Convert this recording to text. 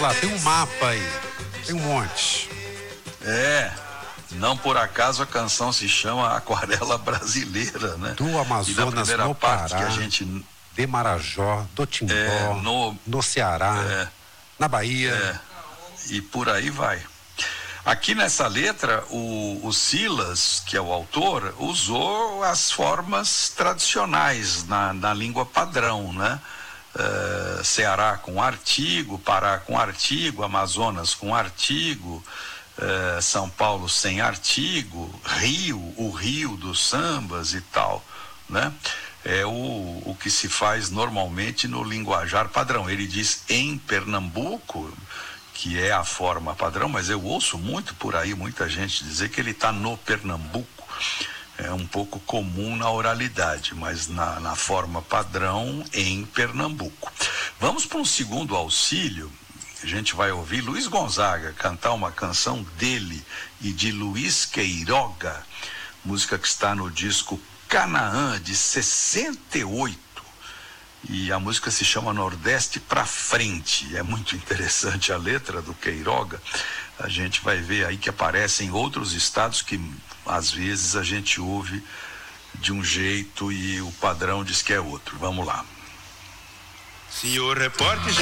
Lá tem um mapa aí, tem um monte. Não por acaso a canção se chama Aquarela Brasileira, né? Do Amazonas no Pará, que a gente... de Marajó, do Timbó, no Ceará, na Bahia. E por aí vai. Aqui nessa letra, o Silas, que é o autor, usou as formas tradicionais na língua padrão, né? Ceará com artigo, Pará com artigo, Amazonas com artigo, São Paulo sem artigo, Rio, o Rio dos sambas e tal, né? É o que se faz normalmente no linguajar padrão. Ele diz em Pernambuco, que é a forma padrão, mas eu ouço muito por aí, muita gente dizer que ele está no Pernambuco. É um pouco comum na oralidade, mas na forma padrão, em Pernambuco. Vamos para um segundo auxílio. A gente vai ouvir Luiz Gonzaga cantar uma canção dele e de Luiz Queiroga, música que está no disco Canaã, de 68. E a música se chama Nordeste pra Frente. É muito interessante a letra do Queiroga. A gente vai ver aí que aparecem outros estados que às vezes a gente ouve de um jeito e o padrão diz que é outro. Vamos lá. Senhor repórter,